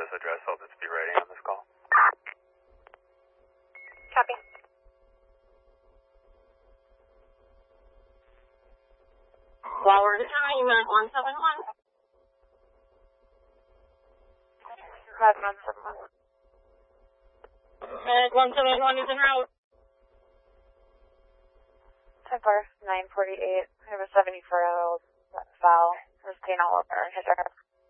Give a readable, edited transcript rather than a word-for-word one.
this address. I'll just be ready on this call. Copy. Lower the time at 171. 5171. At 171 is en route. 10-4, 948. I have a 74-year-old foul. There's pain all over her. Hit her.